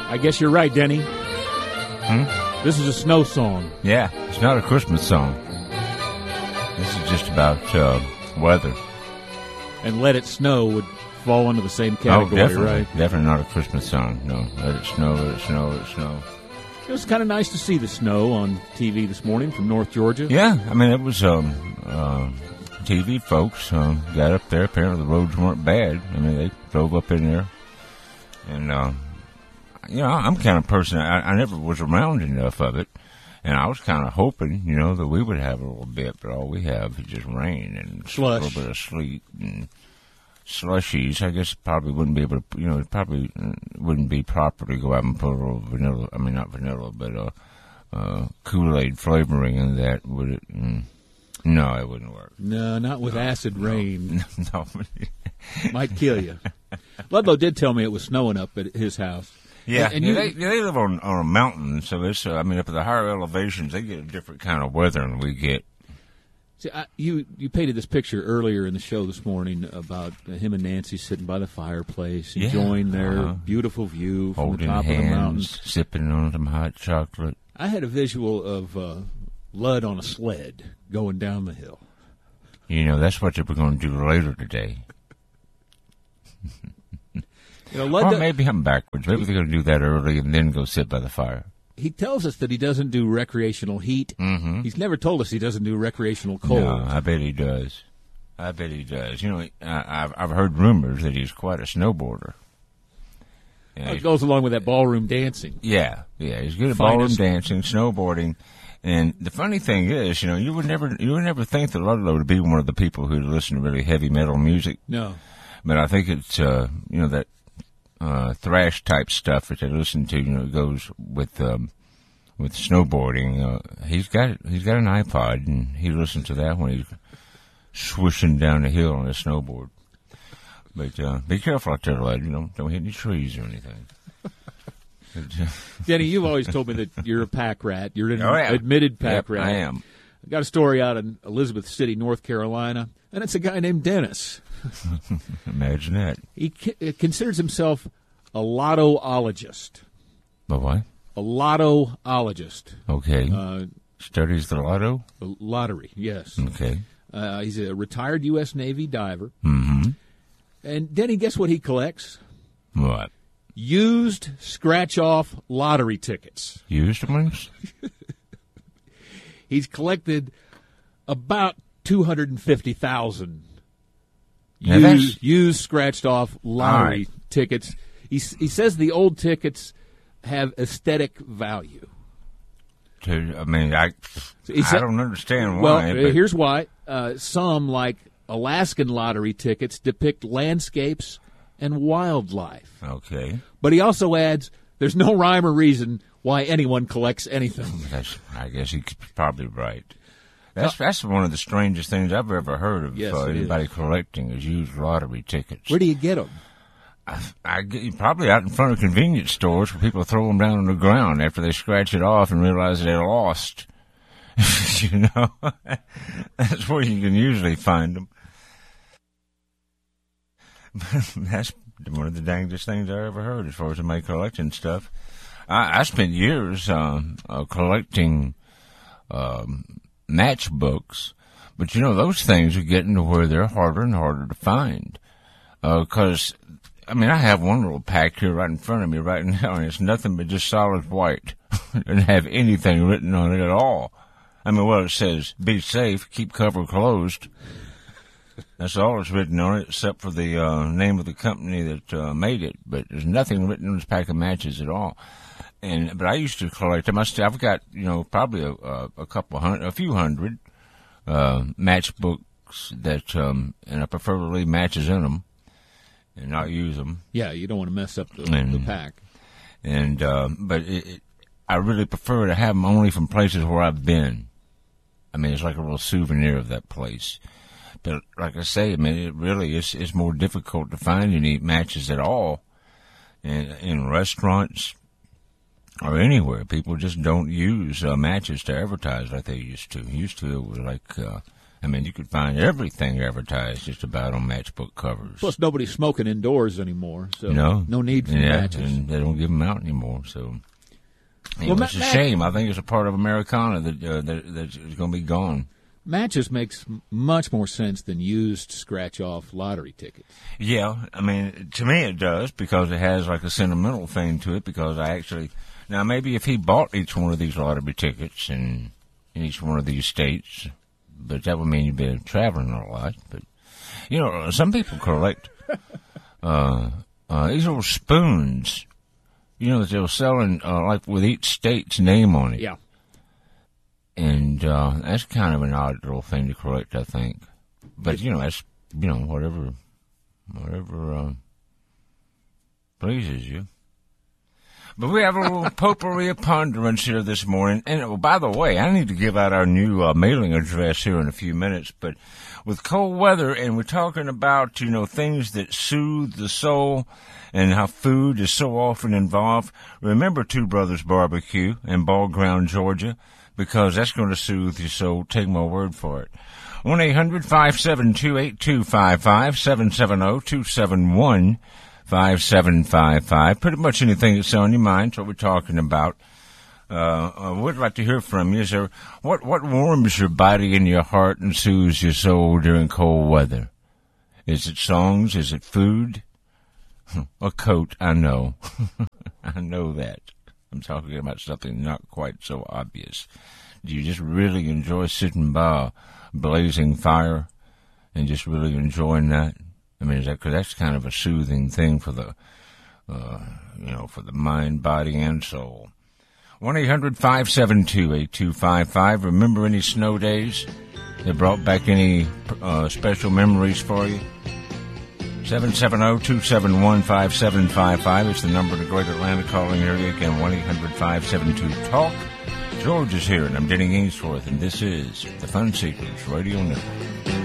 I guess you're right, Denny. This is a snow song. Yeah, it's not a Christmas song. This is just about weather. And Let It Snow would fall into the same category, definitely, right? Definitely not a Christmas song. No, let it snow, let it snow, let it snow. It was kind of nice to see the snow on TV this morning from North Georgia. Yeah, I mean, it was TV folks got up there. Apparently the roads weren't bad. I mean, they drove up in there. And, I'm kind of person, I never was around enough of it. And I was kind of hoping, that we would have a little bit, but all we have is just rain and slush. A little bit of sleet and slushies. I guess probably wouldn't be able to, it probably wouldn't be proper to go out and put a little vanilla, not vanilla, but Kool-Aid flavoring in that, would it? No, it wouldn't work. No, not with acid rain. No. Might kill you. Ludlow did tell me it was snowing up at his house. Yeah, and they live on a mountain, so it's, up at the higher elevations, they get a different kind of weather than we get. See, you painted this picture earlier in the show this morning about him and Nancy sitting by the fireplace, enjoying their beautiful view from the top hands, of the mountains. Sipping on some hot chocolate. I had a visual of Lud on a sled going down the hill. That's what they were going to do later today. Lud maybe I'm backwards. Maybe they're going to do that early and then go sit by the fire. He tells us that he doesn't do recreational heat. Mm-hmm. He's never told us he doesn't do recreational cold. No, I bet he does. I've heard rumors that he's quite a snowboarder. It goes along with that ballroom dancing. Yeah, he's good at ballroom dancing, snowboarding. And the funny thing is, you would never think that Ludlow would be one of the people who listen to really heavy metal music. No. But I think it's, that thrash type stuff that they listen to, goes with snowboarding. He's got an iPod, and he listens to that when he's swishing down the hill on his snowboard. But be careful out there, lad. Don't hit any trees or anything. Denny, you've always told me that you're a pack rat. You're an yeah. admitted pack rat. I am. I got a story out in Elizabeth City, North Carolina, and it's a guy named Dennis. Imagine that. He considers himself a lottoologist. A what? A lottoologist. Okay. Studies the lotto? The lottery, yes. Okay. He's a retired U.S. Navy diver. Mm-hmm. And Denny, guess what he collects? What? Used scratch-off lottery tickets. Used ones? He's collected about 250,000 used scratched-off lottery tickets. He says the old tickets have aesthetic value. I don't understand why. Well, here's why. Some, like Alaskan lottery tickets, depict landscapes and wildlife. Okay. But he also adds, there's no rhyme or reason why anyone collects anything. I guess he's probably right. That's one of the strangest things I've ever heard of anybody collecting is used lottery tickets. Where do you get them? I probably out in front of convenience stores where people throw them down on the ground after they scratch it off and realize they're lost. That's where you can usually find them. That's one of the dangest things I ever heard as far as my collecting stuff. I spent years collecting matchbooks, but those things are getting to where they're harder and harder to find. Because I have one little pack here right in front of me right now, and it's nothing but just solid white. It doesn't have anything written on it at all. It says, be safe, keep cover closed. That's all that's written on it, except for the name of the company that made it. But there's nothing written on this pack of matches at all. But I used to collect them. I've got probably a few hundred matchbooks that, and I prefer to leave matches in them and not use them. Yeah, you don't want to mess up the pack. But I really prefer to have them only from places where I've been. It's like a little souvenir of that place. But like I say, it really is more difficult to find any matches at all in restaurants or anywhere. People just don't use matches to advertise like they used to. Used to, it was like I mean, you could find everything advertised just about on matchbook covers. Plus, nobody's smoking indoors anymore, so no need for matches. And they don't give them out anymore, so it's a shame. I think it's a part of Americana that's going to be gone. Matches makes much more sense than used scratch-off lottery tickets. Yeah, I mean, to me it does, because it has like a sentimental thing to it, because now maybe if he bought each one of these lottery tickets in each one of these states, but that would mean you'd be traveling a lot. But, some people collect these little spoons, that they were selling like with each state's name on it. Yeah. And that's kind of an odd little thing to collect, I think. But, that's, whatever pleases you. But we have a little potpourri of ponderance here this morning. And, by the way, I need to give out our new mailing address here in a few minutes. But with cold weather, and we're talking about, things that soothe the soul and how food is so often involved, remember Two Brothers Barbecue in Ball Ground, Georgia, because that's going to soothe your soul. Take my word for it. 1-800-572-8255, 770-271-5755. Pretty much anything that's on your mind, that's what we're talking about. We'd like to hear from you. Sir, what warms your body and your heart and soothes your soul during cold weather? Is it songs? Is it food? A coat, I know. I know that. I'm talking about something not quite so obvious. Do you just really enjoy sitting by a blazing fire and just really enjoying that? I mean, because that's kind of a soothing thing for the, for the mind, body, and soul. 1-800-572-8255. Remember any snow days that brought back any special memories for you? 770-271-5755 is the number to Greater Atlanta calling area. Again, 1-800-572-TALK. George is here, and I'm Denny Ainsworth, and this is the Fun Seekers Radio Network.